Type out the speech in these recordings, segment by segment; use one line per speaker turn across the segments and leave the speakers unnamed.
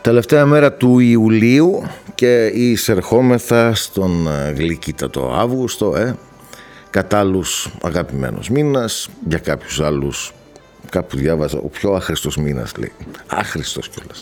Τελευταία μέρα του Ιουλίου και εισερχόμεθα στον γλυκύτατο Αύγουστο, κατά άλλους αγαπημένος μήνας, για κάποιους άλλους, κάπου διάβαζα, ο πιο άχρηστος μήνας, λέει. Άχρηστος κιόλας.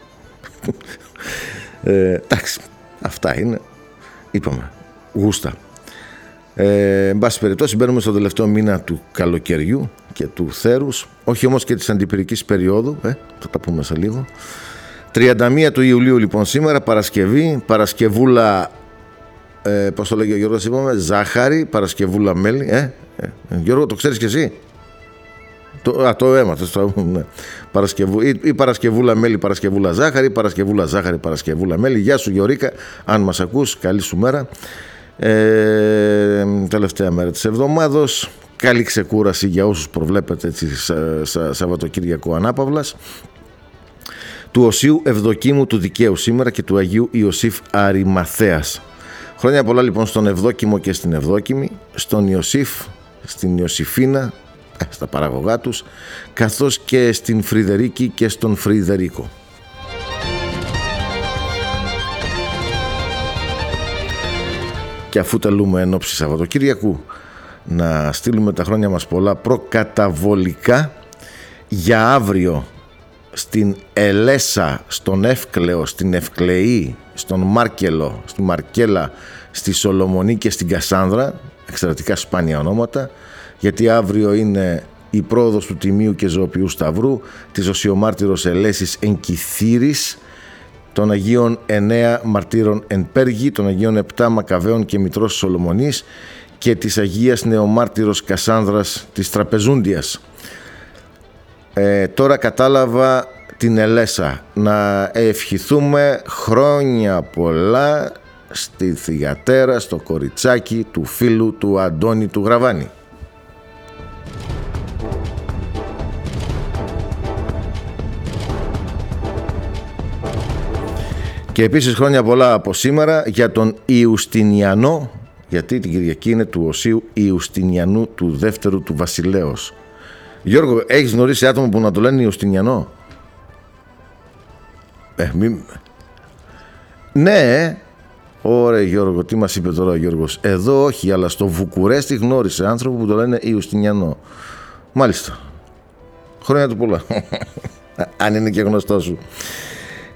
Εντάξει, αυτά είναι, είπαμε, γούστα. Εν πάση περιπτώσει, μπαίνουμε στο τελευταίο μήνα του καλοκαιριού και του θέρους, όχι όμως και της αντιπυρικής περίοδου, θα τα πούμε σε λίγο. 31 του Ιουλίου λοιπόν σήμερα, Παρασκευή, Παρασκευούλα, πώς το λέγει ο Γιώργος, είπαμε, ζάχαρη, Παρασκευούλα μέλι, Γιώργο, το ξέρεις και εσύ? Το έμαθες, ναι. Ή Παρασκευούλα μέλι, Παρασκευούλα ζάχαρη, Παρασκευούλα ζάχαρη, Παρασκευούλα μέλι. Γεια σου Γιωρίκα, αν μας ακούς, καλή σου μέρα. Τελευταία μέρα της εβδομάδος, καλή ξεκούραση για όσους προβλέπετε έτσι, Σαββατοκύριακο ανάπαυλας, του Οσίου Ευδοκίμου του Δικαίου σήμερα και του Αγίου Ιωσήφ Αρημαθέας. Χρόνια πολλά λοιπόν στον Ευδόκιμο και στην Ευδόκιμη, στον Ιωσήφ, στην Ιωσήφίνα, στα παραγωγά τους, καθώς και στην Φρυδερίκη και στον Φρυδερίκο. Και αφού τελούμε εν ώψη Σαββατοκύριακου, να στείλουμε τα χρόνια μας πολλά προκαταβολικά για αύριο στην Ελέσα, στον Εύκλεο, στην Ευκλεή, στον Μάρκελο, στη Μαρκέλα, στη Σολομονή και στην Κασάνδρα, εξαιρετικά σπάνια ονόματα, γιατί αύριο είναι η πρόοδος του Τιμίου και Ζωοποιού Σταυρού, της Οσιομάρτυρος Ελέσης εν Κιθύρης, των Αγίων 9 Μαρτύρων εν Πέργη, των Αγίων 7 Μακαβαίων και Μητρός Σολομονής και της Αγίας Νεομάρτυρος Κασάνδρας της Τραπεζούντιας. Τώρα κατάλαβα την Ελέσα. Να ευχηθούμε χρόνια πολλά στη θυγατέρα, στο κοριτσάκι του φίλου του Αντώνη του Γραβάνη. Και επίσης χρόνια πολλά από σήμερα για τον Ιουστινιανό, γιατί την Κυριακή είναι του Οσίου Ιουστινιανού του δεύτερου του βασιλέως. Γιώργο, έχεις γνωρίσει άτομο που να το λένε Ιουστινιανό? Ναι, ωραία Γιώργο, τι μας είπε τώρα ο Γιώργος? Εδώ όχι, αλλά στο Βουκουρέστι γνώρισε άνθρωπο που το λένε Ιουστινιανό. Μάλιστα. Χρόνια του πολλά. Αν είναι και γνωστό σου.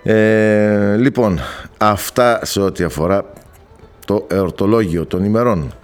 Λοιπόν, αυτά σε ό,τι αφορά το εορτολόγιο των ημερών.